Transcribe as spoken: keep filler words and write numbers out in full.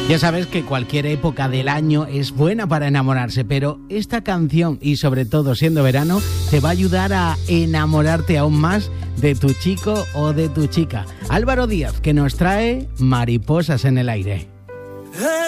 Ya sabes que cualquier época del año es buena para enamorarse, pero esta canción, y sobre todo siendo verano, te va a ayudar a enamorarte aún más de tu chico o de tu chica. Álvaro Díaz, que nos trae Mariposas en el aire.